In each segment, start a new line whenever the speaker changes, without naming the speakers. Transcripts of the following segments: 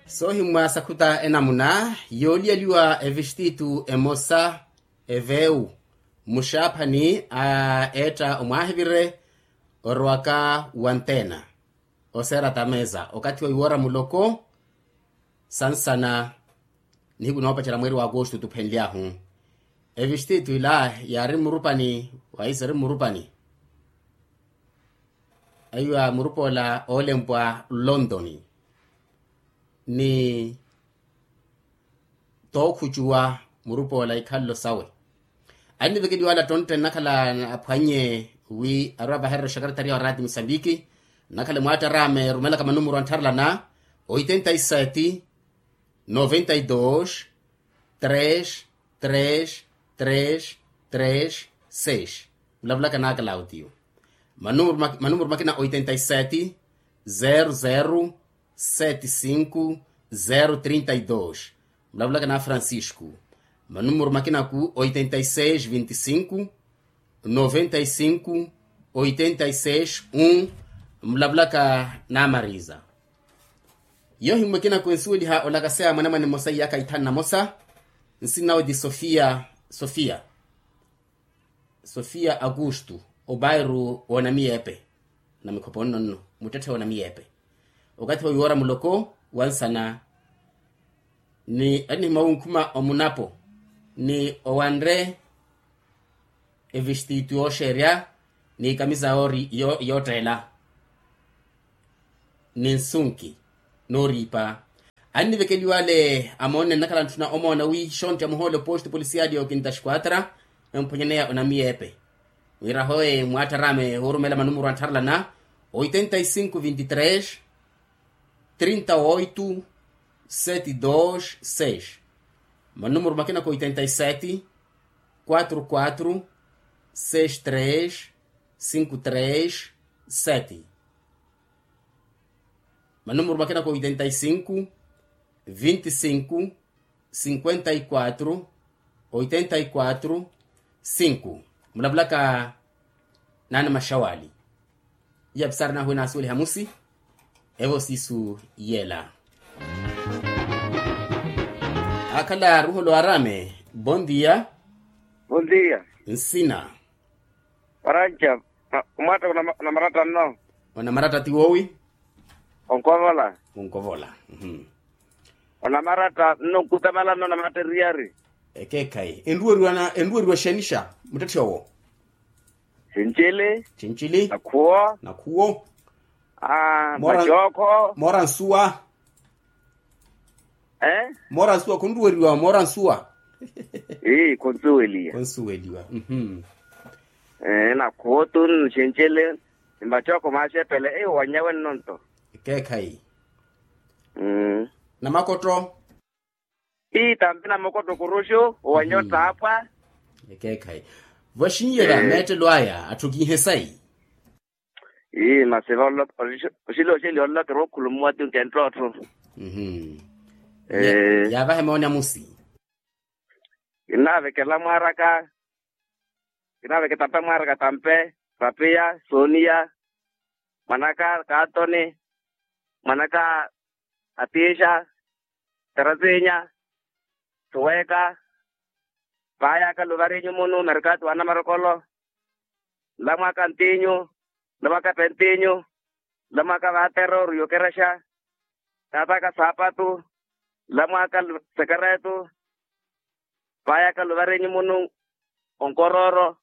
So himwa sakuta enamuna yoli aliwa evestitu emosa eveu mushapani a eta umahivire orwaka wantena osera tameza wakati wa iwora muloko sansana nihibu na wapachara mweri wa agosto tupenliahu evestitu ila yari murupani waisari murupani ayua murupola olempwa Londoni ni to kujua murupo la ikallo sawe ani vekedi wala tonte nakala apanye wi araba herro secretary wa radio Mozambique nakala mwata rame rumela kama numero antarla na 87 92 3 3 3 3 6 blabla kana kala audio manumero makina 87 00 75032 mlavulaka na Francisco manumero makina ku 8625 95 86 1 mlavulaka na Mariza yo himwekina ku ensuli ha olakasea mwanamane mosa yaka itana mosa nsinao di Sofia Augusto obairu ona miepe na mikopono no mutete ona miepe wakati wa yuora muloko wansana ni ani maunkuma omunapo ni owandre evestitu sheria ni kamisa ori yotela ni nsunki noripa ani vekeli wale amone nakala ntuna omona wi shonte muhole post policiadio kintashkwatra emponyene ona miepe wirahoe mwatarame horumela manumuru antarla na 8523 38 726 manumero makina ko 87 44 63 53 7 manumero makina ko 85 25 54 84 5 mlablaka nana mashawali yabsarna huwa nasuli hamusi evo sisu yela akala ruho lo arame bon dia nsina
Paranja umata na marata no
ona marata tiwowi onkovola
ona marata no kutamala no na materiari
ekekai enduwe shenisha mutachowo chinchili nakuo
majoko
moransua moransua kunduweriwa moransua konsuweliwa
na kuotun chinchili majoko mashepele wanyawe nonto
kekai na makoto
tambi na makoto kurusho wanyota hapa
kekai vashinyera metelo aya atukinhesai
maseva lo shilo lo kero kulumwa tu kentrotro
ya va hemona musi
inave kala maraka inave ketapa maraka tampe papia Sonia manaka katoni manaka atisha terazenya tuweka paya ka lugarinyo munu merkatu ana marokolo lama kantinyo lama ka pentinyo lama ka vatero rio kerasha tata ka sapatu lama ka sekaretu paya ka lugarinyo munu onkororo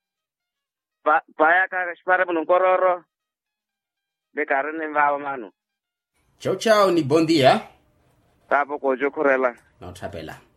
paya ka spare munu onkororo de karene vao manu
chao ni bon dia
tapo ko jokurela
no tapela